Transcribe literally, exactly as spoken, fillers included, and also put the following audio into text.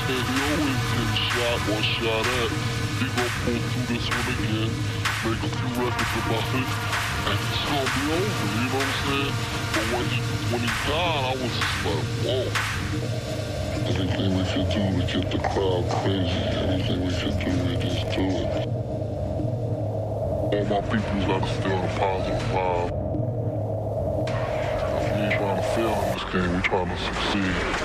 And he always getting shot or shot at. He gonna pull through this one again, make a few records about it, and it's gonna be over, you know what I'm saying? But when he, when he died, I was just like, whoa. Anything we could do to get the crowd crazy, anything we could do, we just do it. All my people's gotta stay on a positive vibe. We ain't trying to fail in this game, we trying to succeed.